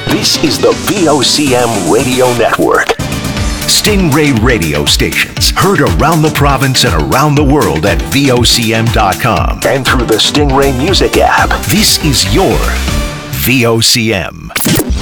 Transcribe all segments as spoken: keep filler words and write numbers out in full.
This is the V O C M Radio Network. Stingray radio stations heard around the province and around the world at V O C M dot com and through the Stingray Music app. This is your V O C M.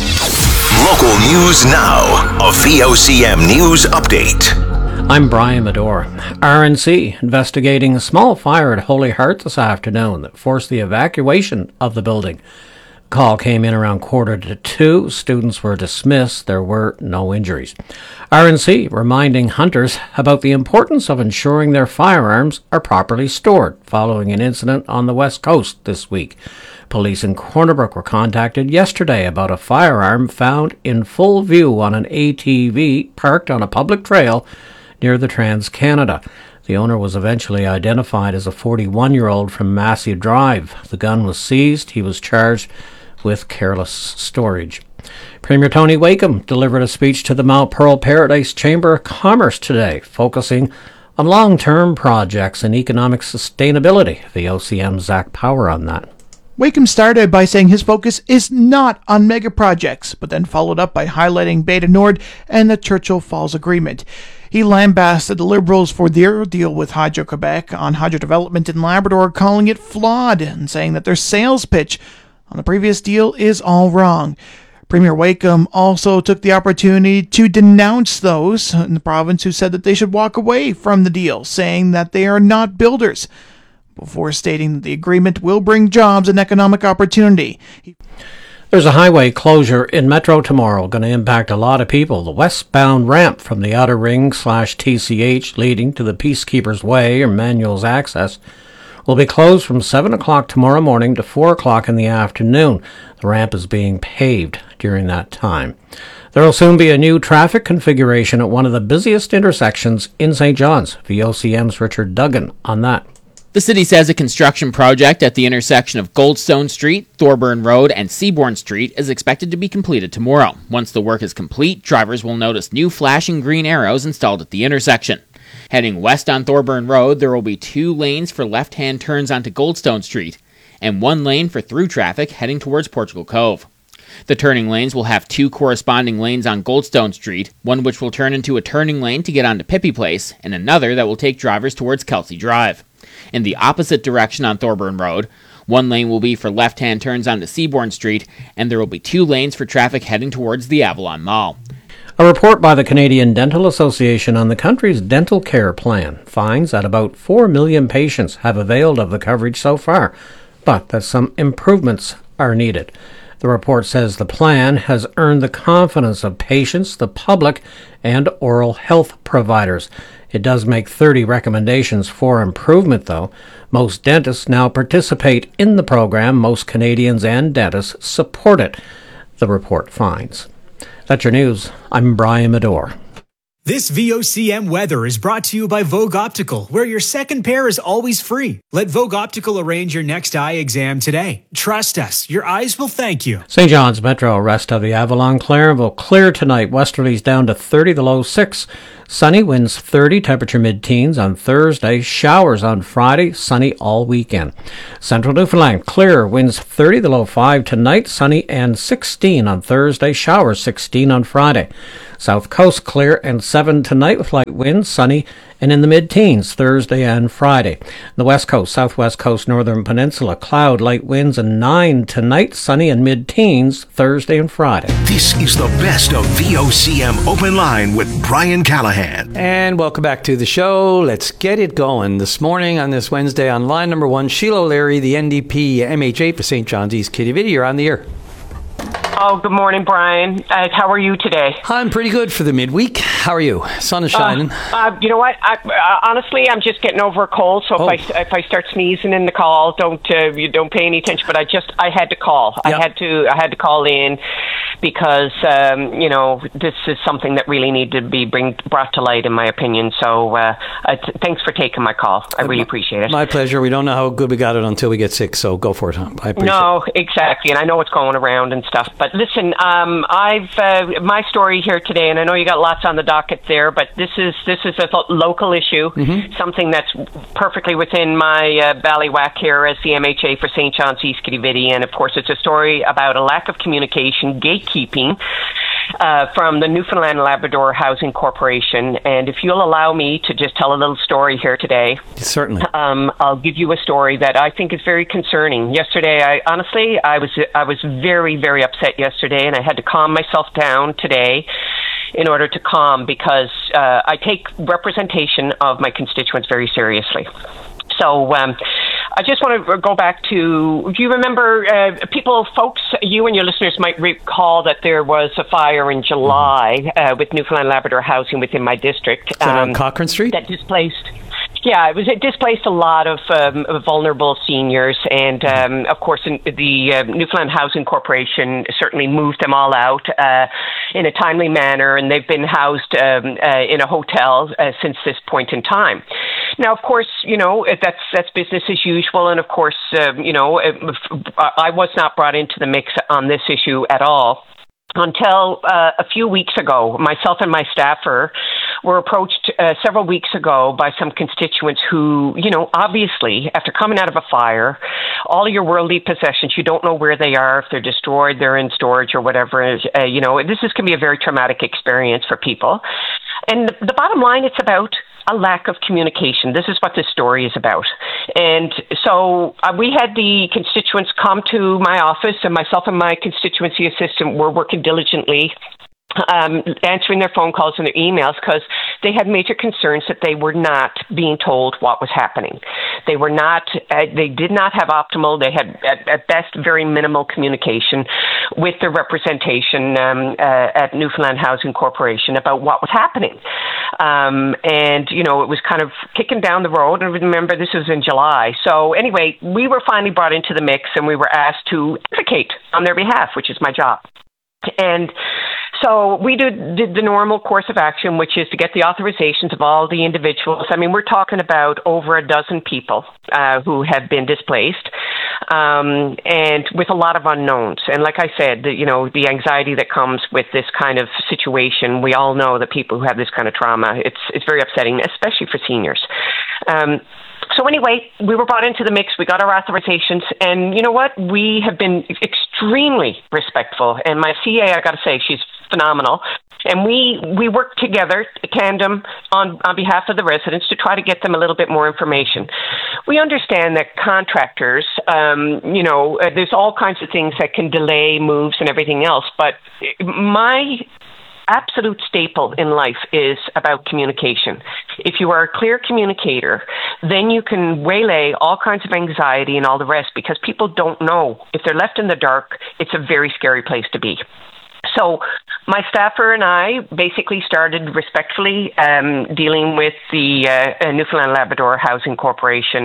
Local news now. A V O C M News Update. I'm Brian Medore. R N C investigating a small fire at Holy Heart this afternoon that forced the evacuation of the building. The call came in around quarter to two. Students were dismissed. There were no injuries. R N C reminding hunters about the importance of ensuring their firearms are properly stored following an incident on the West Coast this week. Police in Corner Brook were contacted yesterday about a firearm found in full view on an A T V parked on a public trail near the Trans-Canada. The owner was eventually identified as a forty-one-year-old from Massey Drive. The gun was seized. He was charged with careless storage. Premier Tony Wakeham delivered a speech to the Mount Pearl Paradise Chamber of Commerce today, focusing on long-term projects and economic sustainability. V O C M's Zach Power on that. Wakeham started by saying his focus is not on mega projects, but then followed up by highlighting Beta Nord and the Churchill Falls Agreement. He lambasted the Liberals for their deal with Hydro-Quebec on hydro development in Labrador, calling it flawed and saying that their sales pitch on the previous deal is all wrong. Premier Wakeham also took the opportunity to denounce those in the province who said that they should walk away from the deal, saying that they are not builders, before stating that the agreement will bring jobs and economic opportunity. He- There's a highway closure in Metro tomorrow, going to impact a lot of people. The westbound ramp from the Outer Ring slash T C H leading to the Peacekeepers Way or Manuel's Access will be closed from seven o'clock tomorrow morning to four o'clock in the afternoon. The ramp is being paved during that time. There will soon be a new traffic configuration at one of the busiest intersections in Saint John's. V O C M's Richard Duggan on that. The city says a construction project at the intersection of Goldstone Street, Thorburn Road, and Seabourn Street is expected to be completed tomorrow. Once the work is complete, drivers will notice new flashing green arrows installed at the intersection. Heading west on Thorburn Road, there will be two lanes for left-hand turns onto Goldstone Street, and one lane for through traffic heading towards Portugal Cove. The turning lanes will have two corresponding lanes on Goldstone Street, one which will turn into a turning lane to get onto Pippi Place, and another that will take drivers towards Kelsey Drive. In the opposite direction on Thorburn Road, one lane will be for left-hand turns onto Seabourn Street, and there will be two lanes for traffic heading towards the Avalon Mall. A report by the Canadian Dental Association on the country's dental care plan finds that about four million patients have availed of the coverage so far, but that some improvements are needed. The report says the plan has earned the confidence of patients, the public, and oral health providers. It does make thirty recommendations for improvement, though. Most dentists now participate in the program. Most Canadians and dentists support it, the report finds. That's your news. I'm Brian Medore. This V O C M weather is brought to you by Vogue Optical, where your second pair is always free. Let Vogue Optical arrange your next eye exam today. Trust us, your eyes will thank you. Saint John's Metro, rest of the Avalon, Clarenville, clear tonight. Westerlies down to thirty, the low six. Sunny, winds thirty, temperature mid-teens on Thursday. Showers on Friday, sunny all weekend. Central Newfoundland, clear, winds thirty, the low five tonight. Sunny and sixteen on Thursday. Showers sixteen on Friday. South Coast, clear and seven tonight with light winds, sunny and in the mid-teens Thursday and Friday. The West Coast, Southwest Coast, Northern Peninsula, cloud, light winds, and nine tonight, sunny and mid-teens Thursday and Friday. This is the best of V O C M Open Line with Brian Callahan. And welcome back to the show. Let's get it going. This morning on this Wednesday on line number one, Sheila O'Leary, the N D P M H A for Saint John's East Kitty Vidi. You're on the air. Oh, good morning, Brian. Uh, how are you today? I'm pretty good for the midweek. How are you? Sun is shining. Uh, uh, you know what? I, uh, honestly, I'm just getting over a cold. So Oh. if I if I start sneezing in the call, don't uh, you don't pay any attention. But I just I had to call. Yep. I had to I had to call in because um, you know this is something that really needed to be bring, brought to light, in my opinion. So uh, uh, t- thanks for taking my call. I really appreciate it. My pleasure. We don't know how good we got it until we get sick, so go for it. I appreciate No, it. exactly, and I know what's going around and stuff. But listen, um, I've uh, my story here today, and I know you got lots on the docket there, but this is this is a th- local issue, mm-hmm. something that's perfectly within my uh, ballywhack here as the M H A for Saint John's East Kitty Vidi, and of course, it's a story about a lack of communication, gatekeeping Keeping uh, from the Newfoundland Labrador Housing Corporation. And if you'll allow me to just tell a little story here today. Certainly. Um, I'll give you a story that I think is very concerning. Yesterday, I honestly, I was I was very, very upset yesterday, and I had to calm myself down today in order to calm, because uh, I take representation of my constituents very seriously. So um, I just want to go back to, do you remember, uh, people, folks, you and your listeners might recall that there was a fire in July uh, with Newfoundland Labrador Housing within my district. Is that um, on Cochrane Street? That displaced... Yeah, it was. It displaced a lot of um, vulnerable seniors, and um, of course, in the uh, Newfoundland Housing Corporation certainly moved them all out uh, in a timely manner, and they've been housed um, uh, in a hotel uh, since this point in time. Now, of course, you know that's that's business as usual, and of course, uh, you know, I was not brought into the mix on this issue at all until uh, a few weeks ago. Myself and my staffer were approached uh, several weeks ago by some constituents who, you know, obviously, after coming out of a fire, all of your worldly possessions, you don't know where they are, if they're destroyed, they're in storage or whatever. Uh, you know, this is going to be a very traumatic experience for people. And the, the bottom line, it's about a lack of communication. This is what this story is about. And so uh, we had the constituents come to my office, and myself and my constituency assistant were working diligently, um, answering their phone calls and their emails, because they had major concerns that they were not being told what was happening. They were not, uh, they did not have optimal, they had at, at best very minimal communication with the representation um, uh, at Newfoundland Housing Corporation about what was happening. Um, and, you know, it was kind of kicking down the road. And remember, this was in July. So anyway, we were finally brought into the mix, and we were asked to advocate on their behalf, which is my job. And so we did, did the normal course of action, which is to get the authorizations of all the individuals. I mean, we're talking about over a dozen people uh, who have been displaced, um, and with a lot of unknowns. And like I said, the, you know, the anxiety that comes with this kind of situation, we all know that people who have this kind of trauma, it's it's very upsetting, especially for seniors. Um, So anyway, we were brought into the mix. We got our authorizations, and you know what? We have been extremely respectful. And my C A, I got to say, she's phenomenal. And we we work together, tandem, on, on behalf of the residents to try to get them a little bit more information. We understand that contractors, um, you know, uh, there's all kinds of things that can delay moves and everything else. But my absolute staple in life is about communication. If you are a clear communicator, then you can waylay all kinds of anxiety and all the rest, because people don't know. If they're left in the dark, it's a very scary place to be. So my staffer and I basically started respectfully um, dealing with the uh, Newfoundland Labrador Housing Corporation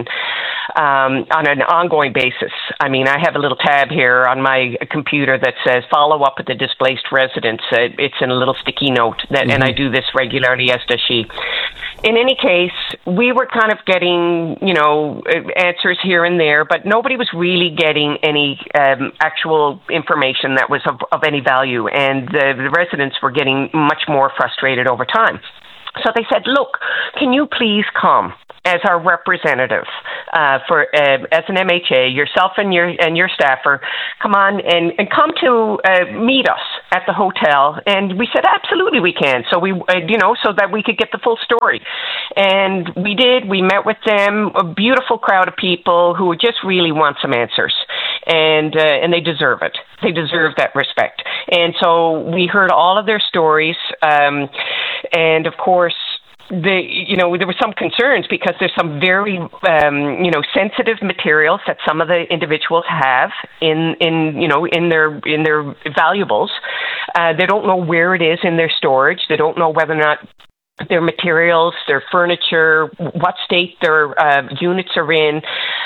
um, on an ongoing basis. I mean, I have a little tab here on my computer that says follow up with the displaced residents. Uh, it's in a little sticky note, that, mm-hmm. and I do this regularly, as does she. In any case, we were kind of getting, you know, answers here and there, but nobody was really getting any um, actual information that was of, of any value. And the, the residents were getting much more frustrated over time. So they said, look, can you please come as our representative uh, for uh, as an M H A, yourself and your and your staffer, come on and, and come to uh, meet us at the hotel. And we said, absolutely we can. So we, uh, you know, so that we could get the full story. And we did. We met with them, a beautiful crowd of people who just really want some answers. And uh, and they deserve it. They deserve that respect. And so we heard all of their stories. Um, and of course, the you know there were some concerns because there's some very um, you know sensitive materials that some of the individuals have in in you know in their in their valuables. Uh, they don't know where it is in their storage. They don't know whether or not their materials, their furniture, what state their uh, units are in.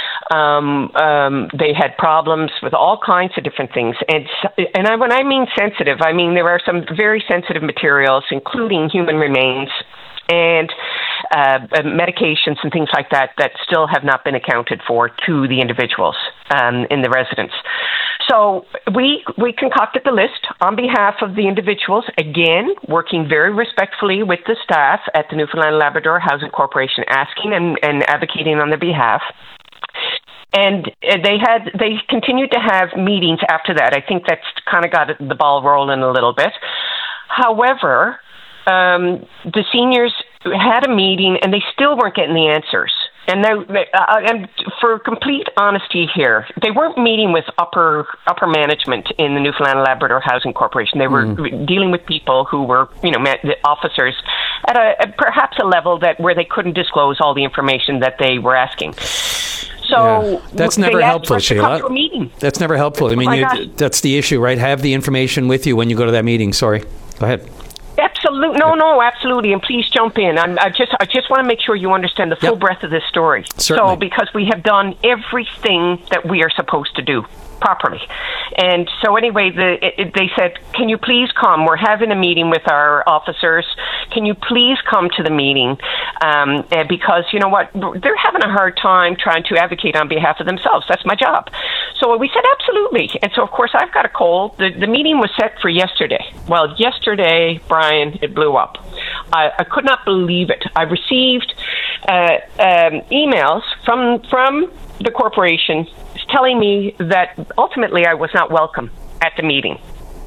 Um, um, they had problems with all kinds of different things. And and I, when I mean sensitive, I mean there are some very sensitive materials, including human remains and uh, medications and things like that, that still have not been accounted for to the individuals um, in the residence. So we we concocted the list on behalf of the individuals, again, working very respectfully with the staff at the Newfoundland Labrador Housing Corporation, asking and, and advocating on their behalf. And uh, they had they continued to have meetings after that. I think that's kind of got the ball rolling a little bit. However, um, the seniors had a meeting and they still weren't getting the answers. And, they, uh, and for complete honesty here, they weren't meeting with upper upper management in the Newfoundland and Labrador Housing Corporation. They were mm. dealing with people who were, you know, officers at a at perhaps a level that where they couldn't disclose all the information that they were asking. So yeah. That's never helpful, Sheila. That's never helpful. I mean, oh you, that's the issue, right? Have the information with you when you go to that meeting. Sorry, go ahead. Absolutely, no, no, absolutely, and please jump in. I'm, I just, I just want to make sure you understand the full yep. breadth of this story. Certainly. So, because we have done everything that we are supposed to do properly, and so anyway, the it, it, they said, "Can you please come? We're having a meeting with our officers. Can you please come to the meeting? Um, because you know what, they're having a hard time trying to advocate on behalf of themselves. That's my job." So we said, absolutely. And so, of course, I've got a cold. The, the meeting was set for yesterday. Well, yesterday, Brian, it blew up. I, I could not believe it. I received uh, um, emails from from the corporation telling me that ultimately I was not welcome at the meeting.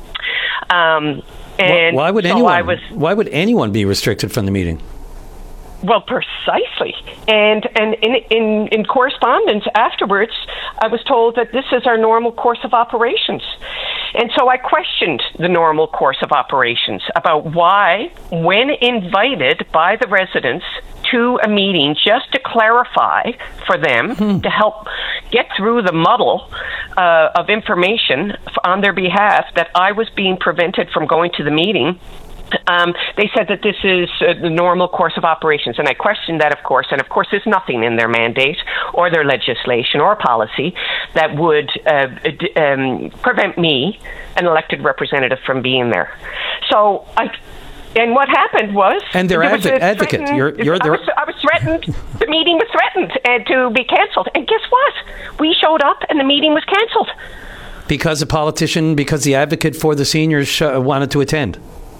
Um, and why, why would so anyone? I was, why would anyone be restricted from the meeting? Well, precisely. And and in, in, in correspondence afterwards, I was told that this is our normal course of operations. And so I questioned the normal course of operations about why, when invited by the residents to a meeting just to clarify for them, hmm. to help get through the muddle uh, of information on their behalf, that I was being prevented from going to the meeting. Um, they said that this is uh, the normal course of operations, and I questioned that, of course, and of course there's nothing in their mandate or their legislation or policy that would uh, d- um, prevent me, an elected representative, from being there. So I... And what happened was... And they're adv- advocate. You're, you're I, was, I was threatened. The meeting was threatened uh, to be cancelled. And guess what? We showed up and the meeting was cancelled. Because a politician, because the advocate for the seniors sh- wanted to attend.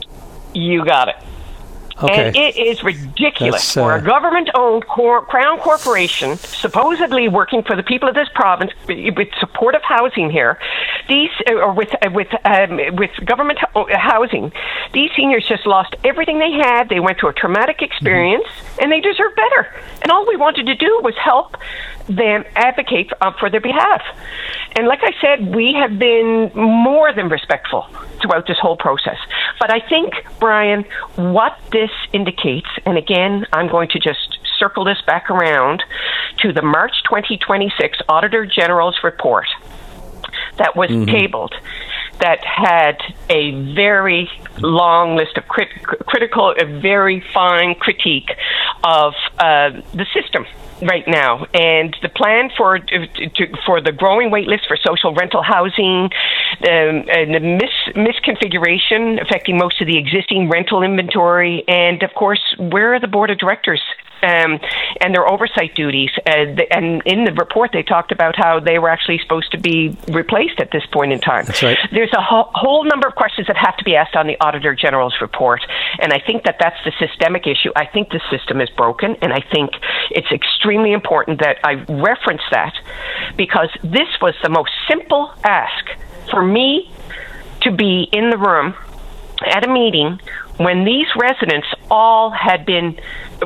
You got it. Okay. And it is ridiculous uh, for a government-owned cor- crown corporation, supposedly working for the people of this province, with supportive housing here, these uh, or with uh, with um, with government ho- housing, these seniors just lost everything they had. They went through a traumatic experience, mm-hmm. and they deserve better. And all we wanted to do was help them advocate uh, for their behalf. And like I said, we have been more than respectful throughout this whole process. But I think, Brian, what this indicates, and again, I'm going to just circle this back around to the March twenty twenty-six Auditor General's report that was mm-hmm. tabled, that had a very long list of crit- critical, a very fine critique of uh, the system right now, and the plan for to, for the growing wait list for social rental housing, um, and the mis- misconfiguration affecting most of the existing rental inventory, and of course, where are the board of directors um, and their oversight duties? Uh, the, and in the report, they talked about how they were actually supposed to be replaced at this point in time. That's right. There's a ho- whole number of questions that have to be asked on the Auditor General's report, and I think that that's the systemic issue. I think the system is broken, and I think it's extremely extremely important that I reference that, because this was the most simple ask for me to be in the room at a meeting when these residents all had been